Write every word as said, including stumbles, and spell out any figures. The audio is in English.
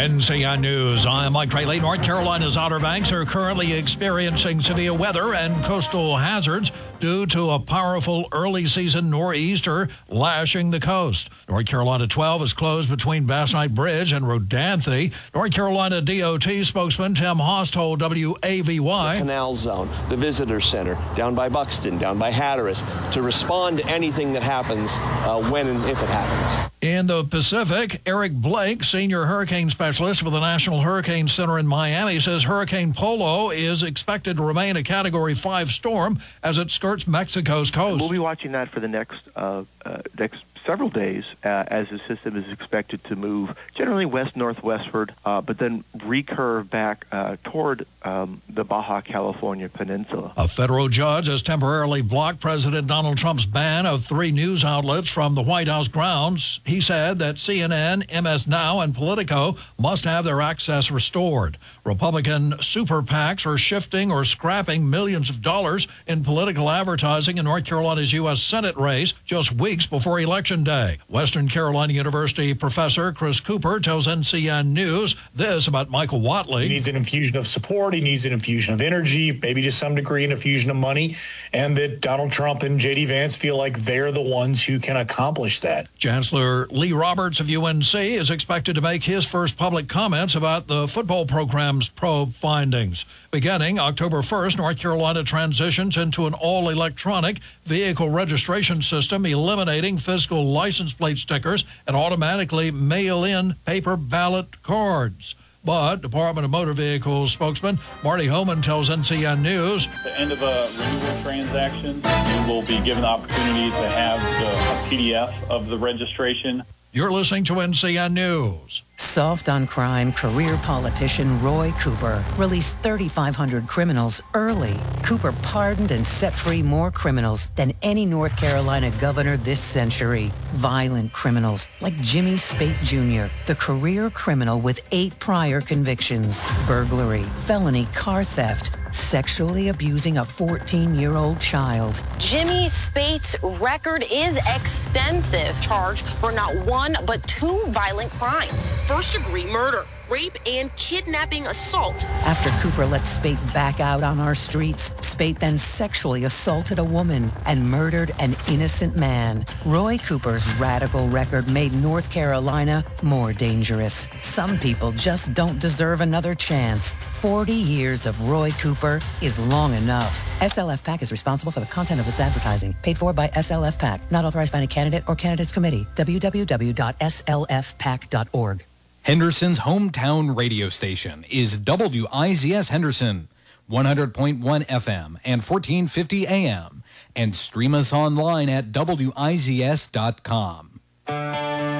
N C N News, I'm Mike Trayley. North Carolina's Outer Banks are currently experiencing severe weather and coastal hazards due to a powerful early season nor'easter lashing the coast. North Carolina twelve is closed between Bass Knight Bridge and Rodanthe. North Carolina D O T spokesman Tim Haas told W A V Y. The Canal Zone, the Visitor Center, down by Buxton, down by Hatteras, to respond to anything that happens uh, when and if it happens. In the Pacific, Eric Blake, senior hurricane specialist for the National Hurricane Center in Miami, says Hurricane Polo is expected to remain a Category five storm as it skirts Mexico's coast. We'll be watching that for the next uh, uh, next several days uh, as the system is expected to move generally west-northwestward, uh, but then recurve back uh, toward um, the Baja California Peninsula. A federal judge has temporarily blocked President Donald Trump's ban of three news outlets from the White House grounds. He said that C N N, M S Now, and Politico must have their access restored. Republican super PACs are shifting or scrapping millions of dollars in political advertising in North Carolina's U S Senate race just weeks before election day. Western Carolina University professor Chris Cooper tells N C N News this about Michael Whatley. He needs an infusion of support. He needs an infusion of energy, maybe to some degree an infusion of money, and that Donald Trump and J D Vance feel like they're the ones who can accomplish that. Chancellor Lee Roberts of U N C is expected to make his first public comments about the football program's probe findings. Beginning October first, North Carolina transitions into an all-electronic vehicle registration system, eliminating physical license plate stickers and automatically mail in paper ballot cards. But Department of Motor Vehicles spokesman Marty Homan tells N C N News. At the end of a renewal transaction, you will be given the opportunity to have the, a P D F of the registration. You're listening to N C N News. Soft on crime career politician Roy Cooper released thirty-five hundred criminals early. Cooper pardoned and set free more criminals than any North Carolina governor this century. Violent criminals like Jimmy Spate Junior, the career criminal with eight prior convictions: burglary, felony car theft, sexually abusing a fourteen-year-old child. Jimmy Spate's record is extensive, charged for not one but two violent crimes. First-degree murder, rape, and kidnapping assault. After Cooper let Spate back out on our streets, Spate then sexually assaulted a woman and murdered an innocent man. Roy Cooper's radical record made North Carolina more dangerous. Some people just don't deserve another chance. forty years of Roy Cooper is long enough. S L F PAC is responsible for the content of this advertising. Paid for by S L F PAC. Not authorized by any candidate or candidates committee. w w w dot s l f pac dot org. Henderson's hometown radio station is W I Z S Henderson, one hundred point one F M and fourteen fifty A M, and stream us online at w i z s dot com.